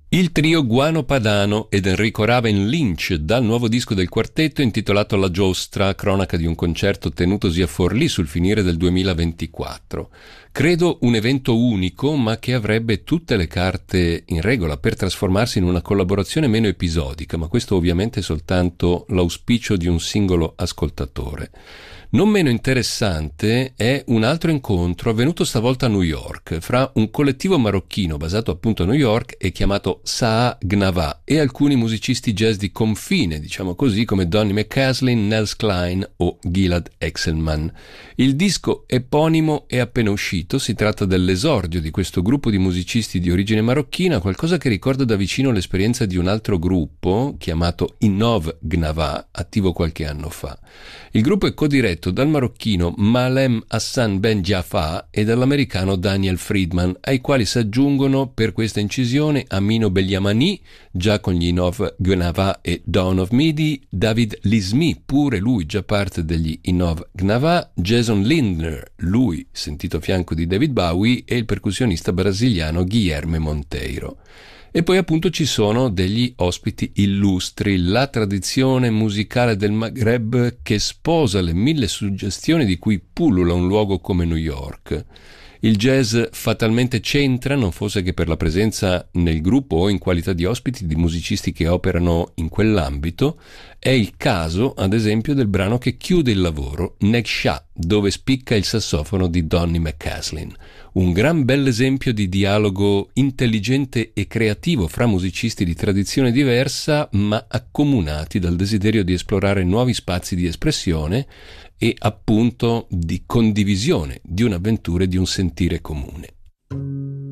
Il trio Guano Padano ed Enrico Raven Lynch dal nuovo disco del quartetto intitolato La Giostra, cronaca di un concerto tenutosi a Forlì sul finire del 2024. Credo un evento unico, ma che avrebbe tutte le carte in regola per trasformarsi in una collaborazione meno episodica, ma questo ovviamente è soltanto l'auspicio di un singolo ascoltatore. Non meno interessante è un altro incontro avvenuto stavolta a New York fra un collettivo marocchino basato appunto a New York e chiamato Saa Gnava e alcuni musicisti jazz di confine, diciamo così, come Donny McCaslin, Nels Klein o Gilad Exelman. Il disco eponimo è appena uscito, si tratta dell'esordio di questo gruppo di musicisti di origine marocchina, qualcosa che ricorda da vicino l'esperienza di un altro gruppo chiamato Innov Gnava, attivo qualche anno fa. Il gruppo è codiretto dal marocchino Malem Hassan Ben Jaffa e dall'americano Daniel Friedman, ai quali si aggiungono per questa incisione Amino Beliamani, già con gli Innov Gnava e Dawn of Midi, David Lismi, pure lui già parte degli Innov Gnava, Jason Lindner, lui sentito a fianco di David Bowie, e il percussionista brasiliano Guilherme Monteiro. E poi appunto ci sono degli ospiti illustri, la tradizione musicale del Maghreb che sposa le 1000 suggestioni di cui pullula un luogo come New York. Il jazz fatalmente c'entra, non fosse che per la presenza nel gruppo o in qualità di ospiti di musicisti che operano in quell'ambito. È il caso, ad esempio, del brano che chiude il lavoro, Neksha, dove spicca il sassofono di Donny McCaslin. Un gran bell'esempio di dialogo intelligente e creativo fra musicisti di tradizione diversa, ma accomunati dal desiderio di esplorare nuovi spazi di espressione e appunto di condivisione di un'avventura e di un sentire comune.